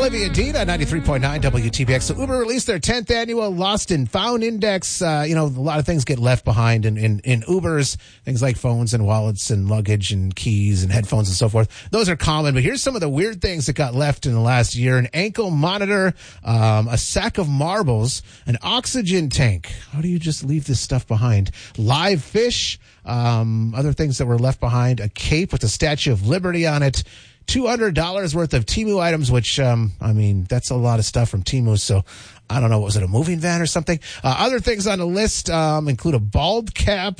Olivia Dean at 93.9 WTBX. So Uber released their 10th annual Lost and Found Index. A lot of things get left behind in Ubers, things like phones and wallets and luggage and keys and headphones and so forth. Those are common, but here's some of the weird things that got left in the last year. An ankle monitor, a sack of marbles, an oxygen tank. How do you just leave this stuff behind? Live fish, other things that were left behind, a cape with the Statue of Liberty on it, $200 worth of Temu items, which, that's a lot of stuff from Temu. So I don't know. Was it a moving van or something? Other things on the list include a bald cap,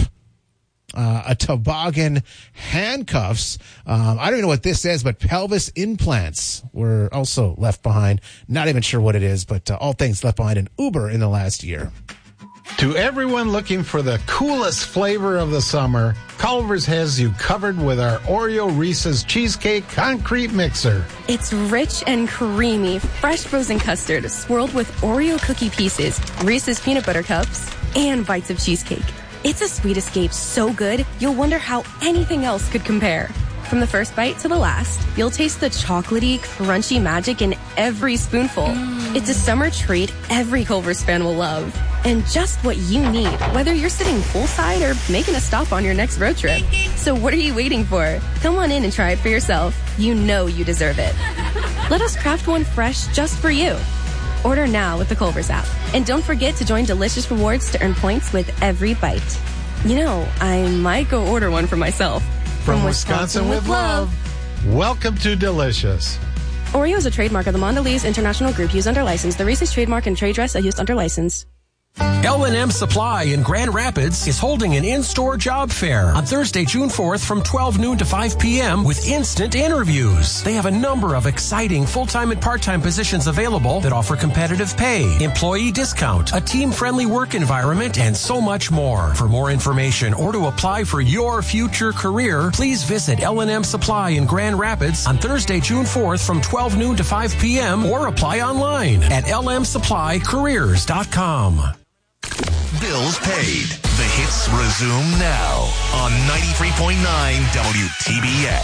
a toboggan, handcuffs. I don't even know what this is, but pelvis implants were also left behind. Not even sure what it is, but all things left behind in Uber in the last year. To everyone looking for the coolest flavor of the summer, Culver's has you covered with our Oreo Reese's Cheesecake Concrete Mixer. It's rich and creamy, fresh frozen custard swirled with Oreo cookie pieces, Reese's peanut butter cups, and bites of cheesecake. It's a sweet escape so good, you'll wonder how anything else could compare. From the first bite to the last, you'll taste the chocolatey, crunchy magic in every spoonful. It's a summer treat every Culver's fan will love. And just what you need, whether you're sitting poolside or making a stop on your next road trip. So what are you waiting for? Come on in and try it for yourself. You know you deserve it. Let us craft one fresh just for you. Order now with the Culver's app. And don't forget to join Delicious Rewards to earn points with every bite. I might go order one for myself. From Wisconsin with love. Welcome to Delicious. Oreo is a trademark of the Mondelez International Group used under license. The Reese's trademark and trade dress are used under license. L&M Supply in Grand Rapids is holding an in-store job fair on Thursday, June 4th from 12 noon to 5 p.m. with instant interviews. They have a number of exciting full-time and part-time positions available that offer competitive pay, employee discount, a team-friendly work environment, and so much more. For more information or to apply for your future career, please visit L&M Supply in Grand Rapids on Thursday, June 4th from 12 noon to 5 p.m. or apply online at lmsupplycareers.com. Bills paid. The hits resume now on 93.9 WTBX.